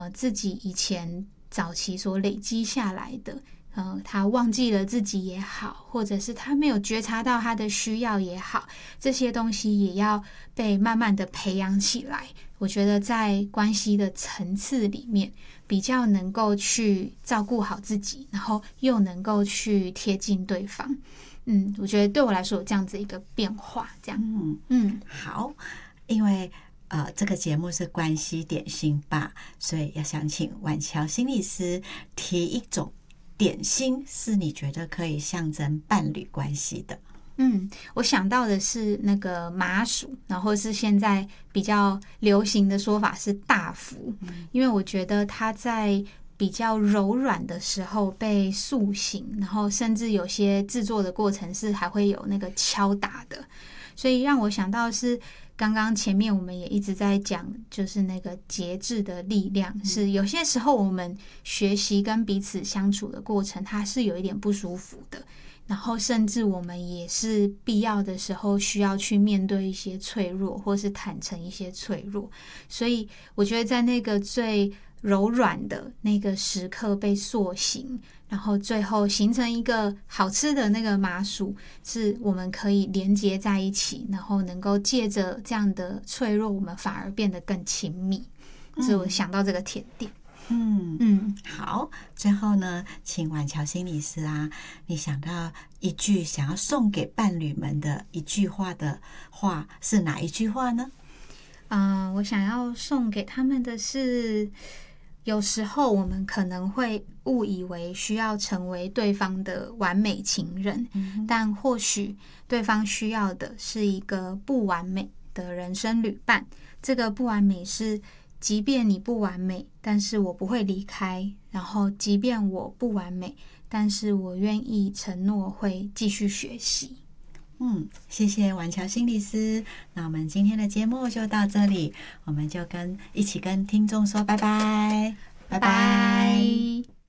自己以前早期所累积下来的，他忘记了自己也好，或者是他没有觉察到他的需要也好，这些东西也要被慢慢的培养起来。我觉得在关系的层次里面，比较能够去照顾好自己，然后又能够去贴近对方。我觉得对我来说有这样子一个变化，这样。 好，因为这个节目是关系点心吧，所以要想请婉乔心理师提一种点心，是你觉得可以象征伴侣关系的。 我想到的是那个麻薯，然后是现在比较流行的说法是大福，因为我觉得它在比较柔软的时候被塑形，然后甚至有些制作的过程是还会有那个敲打的，所以让我想到是刚刚前面我们也一直在讲，就是那个节制的力量，是有些时候我们学习跟彼此相处的过程，它是有一点不舒服的，然后甚至我们也是必要的时候需要去面对一些脆弱，或是坦诚一些脆弱。所以我觉得在那个最柔软的那个时刻被塑形，然后最后形成一个好吃的那个麻薯，是我们可以连接在一起，然后能够借着这样的脆弱，我们反而变得更亲密。所以我想到这个甜点。 好，最后呢，请婉乔心理师啊，你想到一句想要送给伴侣们的一句话的话，是哪一句话呢？ 我想要送给他们的是，有时候我们可能会误以为需要成为对方的完美情人，但或许对方需要的是一个不完美的人生旅伴。这个不完美是，即便你不完美，但是我不会离开，然后即便我不完美，但是我愿意承诺会继续学习。 谢谢婉乔心理师。那我们今天的节目就到这里，我们就一起跟听众说拜拜， 拜拜。